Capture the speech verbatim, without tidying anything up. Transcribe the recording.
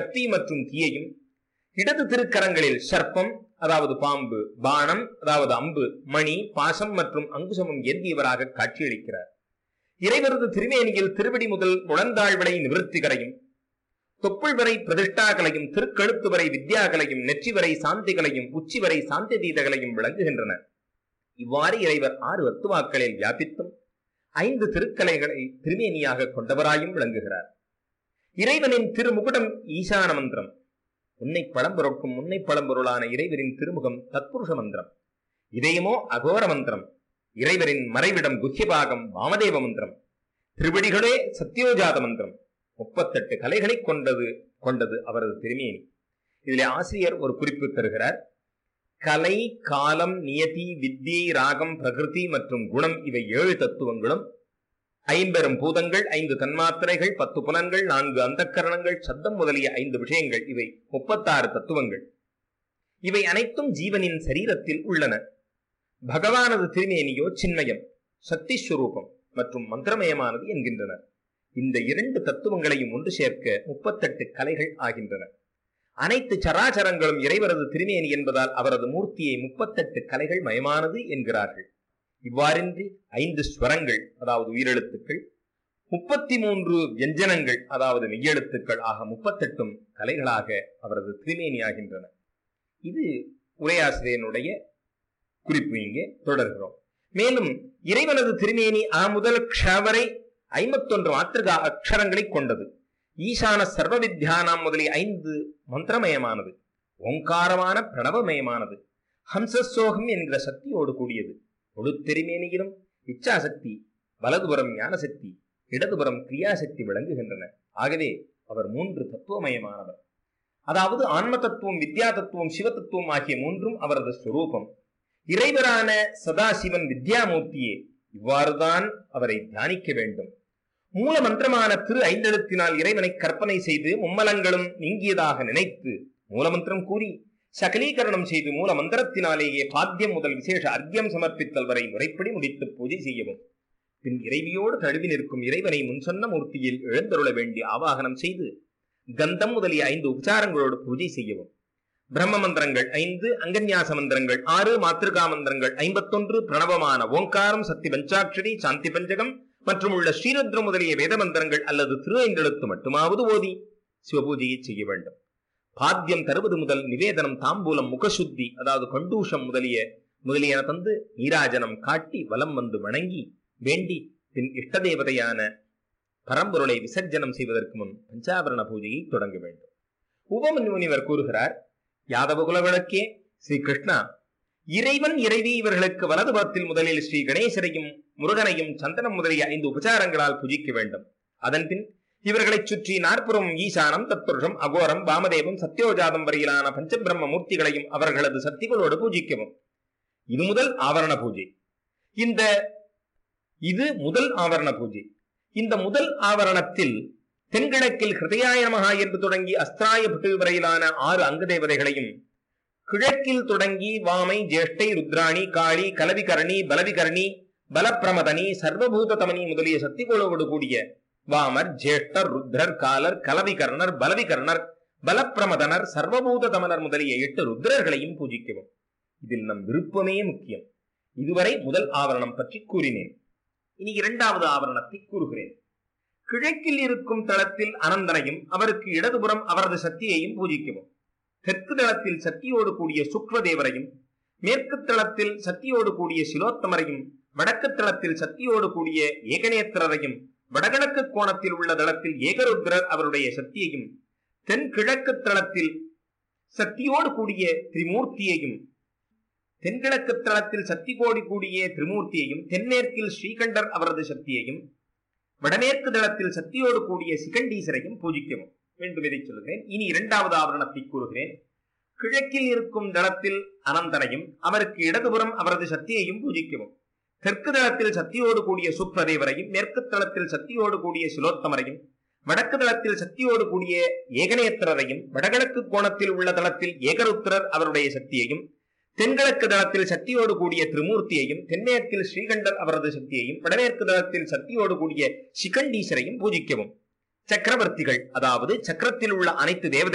தீ மற்றும் தீயையும், இடது திருக்கரங்களில் சர்ப்பம் அதாவது பாம்பு, பாணம் அதாவது அம்பு, மணி, பாசம் மற்றும் அங்குசமும் ஏந்தியவராக காட்சியளிக்கிறார். இறைவரது திருமேனியில் திருவடி முதல் முழந்தாழ்வரை நிவர்த்திகளையும், தொப்புள் வரை பிரதிஷ்டாக்களையும், திருக்கழுத்து வரை வித்யாக்களையும், நெற்றி வரை சாந்திகளையும், உச்சி வரை சாந்தி தீதங்களையும் விளங்குகின்றன. இவ்வாறு இறைவர் ஆறு வத்துவாக்களில் வியாபித்தும் ஐந்து திருக்கலைகளை திருமேனியாக கொண்டவராயும் விளங்குகிறார். இறைவனின் திருமுகுடம் ஈசான மந்திரம். உன்னை பழம்பொருட்கும் முன்னை பழம்பொருளான இறைவரின் திருமுகம் தத்புருஷ மந்திரம். இதயமோ அகோர மந்திரம். இறைவரின் மறைவிடம் குஹ்யபாகம் வாமதேவ மந்திரம். திருவடிகளே சத்யோஜாத மந்திரம். முப்பத்தெட்டு கலைகளை கொண்டது கொண்டது அவரது திருமேனி. இதில் ஆசிரியர் ஒரு குறிப்பு தருகிறார். கலை, காலம், நியதி, வித்யை, ராகம், பிரகிருதி மற்றும் குணம் இவை ஏழு தத்துவங்களும், ஐம்பெரும் பூதங்கள், ஐந்து தன்மாத்திரைகள், பத்து புலன்கள், நான்கு அந்தக்கரணங்கள், சத்தம் முதலிய ஐந்து விஷயங்கள் இவை முப்பத்தாறு தத்துவங்கள். இவை அனைத்தும் ஜீவனின் சரீரத்தில் உள்ளன. பகவானது திருமேனியோ சின்மயம், சக்தி ஸ்வரூபம் மற்றும் மந்திரமயமானது என்கின்றனர். இந்த இரண்டு தத்துவங்களையும் ஒன்று சேர்க்க முப்பத்தெட்டு கலைகள் ஆகின்றன. அனைத்து சராச்சரங்களும் இறைவரது திருமேனி என்பதால் அவரது மூர்த்தியை முப்பத்தெட்டு கலைகள் மயமானது என்கிறார்கள். இவ்வாறின்றி ஐந்து ஸ்வரங்கள் அதாவது உயிரெழுத்துக்கள், முப்பத்தி மூன்று வியஞ்சனங்கள் அதாவது மெய்யெழுத்துக்கள் ஆக முப்பத்தெட்டும் கலைகளாக அவரது திருமேனி ஆகின்றன. இது உரையாசிரியனுடைய குறிப்பு. இங்கே தொடர்கிறோம். மேலும் இறைவனது திருமேனி ஆ முதல் க்ஷவரை ஐம்பத்தொன்று மாத்திருகா அக்ஷரங்களை கொண்டது. ஈசான சர்வ வித்யானாம் முதலிய ஐந்து மந்திரமயமானது. ஓங்காரமான பிரணவமயமானது. ஹம்சசோகம் என்கிற சக்தியோடு கூடியது. ஒழுத்தெருமேனியிலும் இச்சாசக்தி, வலதுபுறம் ஞானசக்தி, இடதுபுறம் கிரியாசக்தி விளங்குகின்றன. ஆகவே அவர் மூன்று தத்துவமயமானவர். அதாவது ஆன்ம தத்துவம், வித்யா தத்துவம், சிவ தத்துவம் ஆகிய மூன்றும் அவரது ஸ்வரூபம். இறைவரான சதாசிவன் வித்யாமூர்த்தியே. இவ்வாறுதான் அவரை தியானிக்க வேண்டும். மூல மந்திரமான திரு ஐந்தெழுத்தினால் இறைவனை கற்பனை செய்து மும்மலங்களும் நீங்கியதாக நினைத்து மூலமந்திரம் கூறி சகலீகரணம் செய்து மூல மந்திரத்தினாலேயே பாத்தியம் முதல் விசேஷ அர்க்கியம் சமர்ப்பித்தல் வரை முறைப்படி முடித்து பூஜை செய்யவும். பின் இறைவியோடு தழுவி நிற்கும் இறைவனை முன்சொன்ன மூர்த்தியில் எழுந்தருள வேண்டி ஆவாகனம் செய்து கந்தம் முதலிய ஐந்து உபச்சாரங்களோடு பூஜை செய்யவும். பிரம்ம மந்திரங்கள் ஐந்து, அங்கன்யாச மந்திரங்கள் ஆறு, மாத்திருகா மந்திரங்கள் ஐம்பத்தொன்று, பிரணவமான ஓங்காரம், சக்தி பஞ்சாட்சரி, சாந்தி பஞ்சகம் மற்றும் உள்ள ஸ்ரீருத்ர முதலிய வேத மந்திரங்கள் அல்லது திரு ஐந்தெழுத்து மட்டுமாவது ஓதி சிவபூஜையை செய்ய வேண்டும். பாத்தியம் தருவது முதல் நிவேதனம், தாம்பூலம், முகசுத்தி அதாவது கண்டூஷம் முதலிய முதலியன தந்து நீராஜனம் காட்டி வலம் வந்து வணங்கி வேண்டி பின் இஷ்ட தேவதையான பரம்பொருளை விசர்ஜனம் செய்வதற்கு முன் பஞ்சாபரண பூஜையை தொடங்க வேண்டும். உபமுனிவர் கூறுகிறார், யாதவகுல விளக்கே ஸ்ரீ கிருஷ்ணா, இறைவன் இறைவி இவர்களுக்கு வலதுபுறத்தில் முதலில் ஸ்ரீ கணேசரையும் முருகனையும் சந்தனம் முதலிய ஐந்து உபச்சாரங்களால் பூஜிக்க வேண்டும். அதன்பின் இவர்களை சுற்றி நாற்புறம் ஈசானம், தத்புருஷம், அகோரம், வாமதேவம், சத்யோஜாதம் வரையிலான பஞ்சபிரம்ம மூர்த்திகளையும் அவர்களது சக்திகளோடு பூஜிக்கவும். இது முதல் ஆவரண பூஜை. இந்த இது முதல் ஆவரண பூஜை. இந்த முதல் ஆவரணத்தில் தென்கிழக்கில் ஹிருதயாய நமஹா என்று தொடங்கி அஸ்திராய புட்டு வரையிலான ஆறு அங்க தேவதைகளையும், கிழக்கில் தொடங்கி வாமை, ஜேஷ்டை, ருத்ராணி, காளி, கலவிகரணி, பலவிகரணி, பலப்பிரமதனி, சர்வபூத தமனி முதலிய சக்திகளோடு கூடிய வாமர், ஜேஷ்டர், ருத்ரர், காலர், கலவிகர்ணர், பலவிகர்ணர், பலப்பிரமதனர், சர்வபூத தமனர் முதலிய எட்டு ருத்ரர்களையும் பூஜிக்கவும். இதில் நம் விருப்பமே முக்கியம். இதுவரை முதல் ஆவரணம் பற்றி கூறினேன். இனி இரண்டாவது ஆவரணத்தை கூறுகிறேன். கிழக்கில் இருக்கும் தளத்தில் அனந்தனையும் அவருக்கு இடதுபுறம் அவரது சக்தியையும் பூஜிக்கவும். தெற்கு தளத்தில் சக்தியோடு கூடிய சுக்ரதேவரையும், மேற்கு தளத்தில் சக்தியோடு கூடிய சிலோத்தமரையும், வடக்கு தளத்தில் சக்தியோடு கூடிய ஏகநேத்திரரையும், வடகிழக்கு கோணத்தில் உள்ள தளத்தில் ஏகருத்ரர் அவருடைய சக்தியையும், தென்கிழக்கு தளத்தில் சக்தியோடு கூடிய திரிமூர்த்தியையும், தென்கிழக்கு தளத்தில் சக்தி கோடி கூடிய திரிமூர்த்தியையும், தென்மேற்கில் ஸ்ரீகண்டர் அவரது சக்தியையும், வடமேற்கு தளத்தில் சக்தியோடு கூடிய சிகண்டீசரையும் பூஜிக்கவும் வேண்டும். இதை சொல்கிறேன். இனி இரண்டாவது ஆவரணத்தை கூறுகிறேன். கிழக்கில் இருக்கும் தளத்தில் அனந்தனையும் அவருக்கு இடதுபுறம் அவரது சக்தியையும் பூஜிக்கவும். தெற்கு தளத்தில் சக்தியோடு கூடிய சுப்ரதேவரையும், மேற்கு தளத்தில் சக்தியோடு கூடிய சிலோத்தமரையும், வடக்கு தளத்தில் சக்தியோடு கூடிய ஏகநேத்திரரையும், வடகிழக்கு கோணத்தில் உள்ள தளத்தில் ஏகருத்திரர் அவருடைய சக்தியையும், தென்கிழக்கு தளத்தில் சக்தியோடு கூடிய திரிமூர்த்தியையும், தென்மேற்கில் ஸ்ரீகண்டர் அவரது சக்தியையும், வடமேற்கு தளத்தில் சக்தியோடு கூடிய சிகண்டீசரையும் பூஜிக்கவும். சக்கரவர்த்திகள் அதாவது சக்கரத்தில் உள்ள அனைத்து தேவதை